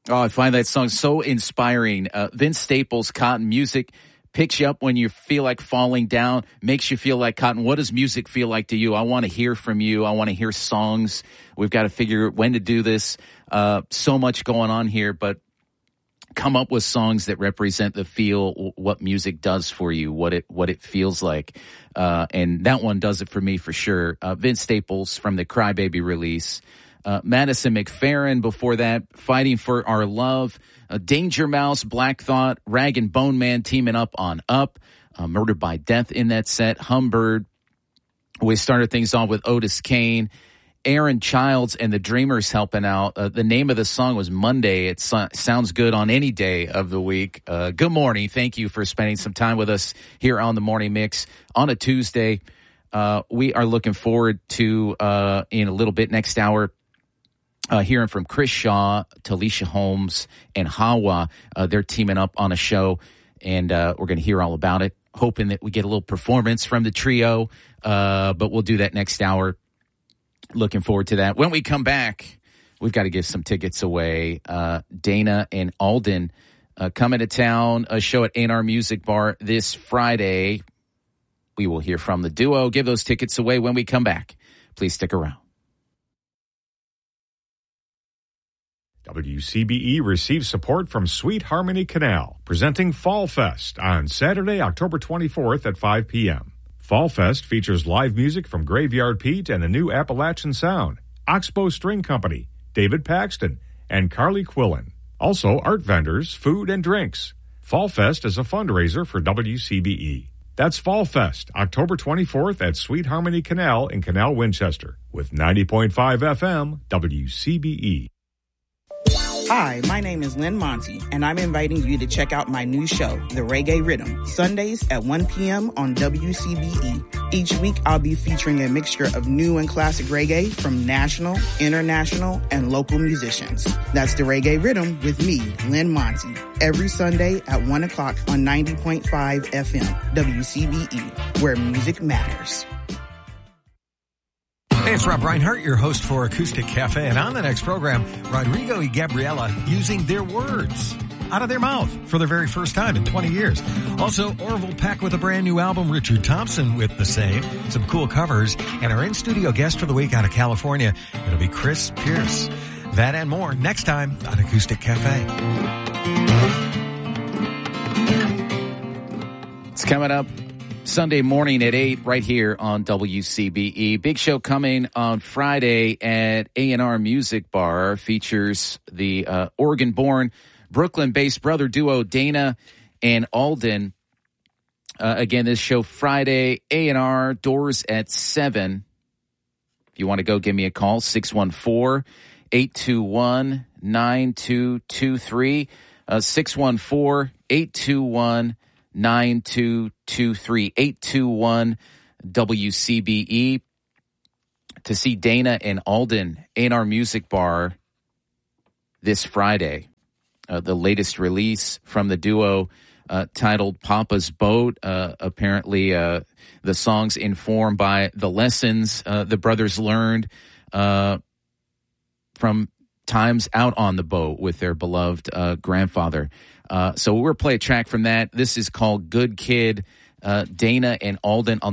Oh, I find that song so inspiring. Vince Staples, Cotton. Music picks you up when you feel like falling down, makes you feel like Cotton. What does music feel like to you? I want to hear from you. I want to hear songs. We've got to figure when to do this. So much going on here, but come up with songs that represent the feel, what music does for you, what it feels like. And that one does it for me for sure. Vince Staples from the Crybaby release. Madison McFerrin before that, Fighting for Our Love. Danger Mouse, Black Thought, Rag and Bone Man teaming up on Up. Murdered by Death in that set. Humbird. We started things off with Otis Kane. Aaron Childs and the Dreamers helping out. The name of the song was Monday. It sounds good on any day of the week. Good morning. Thank you for spending some time with us here on the Morning Mix on a Tuesday. We are looking forward to, in a little bit next hour, hearing from Chris Shaw, Talisha Holmes, and Hawa. They're teaming up on a show, and we're going to hear all about it. Hoping that we get a little performance from the trio, but we'll do that next hour. Looking forward to that. When we come back, we've got to give some tickets away. Dana and Alden coming to town, a show at A&R Music Bar this Friday. We will hear from the duo. Give those tickets away when we come back. Please stick around. WCBE receives support from Sweet Harmony Canal, presenting Fall Fest on Saturday, October 24th at 5 p.m. Fall Fest features live music from Graveyard Pete and the New Appalachian Sound, Oxbow String Company, David Paxton, and Carly Quillen. Also, art vendors, food, and drinks. Fall Fest is a fundraiser for WCBE. That's Fall Fest, October 24th at Sweet Harmony Canal in Canal, Winchester, with 90.5 FM WCBE. Hi, my name is Lynn Monty, and I'm inviting you to check out my new show, The Reggae Rhythm, Sundays at 1 p.m. on WCBE. Each week, I'll be featuring a mixture of new and classic reggae from national, international, and local musicians. That's The Reggae Rhythm with me, Lynn Monty, every Sunday at 1 o'clock on 90.5 FM, WCBE, where music matters. Hey, it's Rob Reinhart, your host for Acoustic Cafe. And on the next program, Rodrigo and Gabriela using their words out of their mouth for the very first time in 20 years. Also, Orville Peck with a brand new album, Richard Thompson with the same, some cool covers, and our in-studio guest for the week out of California, it'll be Chris Pierce. That and more next time on Acoustic Cafe. It's coming up Sunday morning at 8 right here on WCBE. Big show coming on Friday at A&R Music Bar. Features the Oregon-born, Brooklyn-based brother duo Dana and Alden. Again, this show Friday, A&R, doors at 7. If you want to go, give me a call, 614-821-9223. 614-821-9223. 821 WCBE to see Dana and Alden A&R Music Bar this Friday. The latest release from the duo titled Papa's Boat. Apparently the song's informed by the lessons the brothers learned from times out on the boat with their beloved grandfather. So we'll play a track from that. This is called Good Kid. Dana and Alden on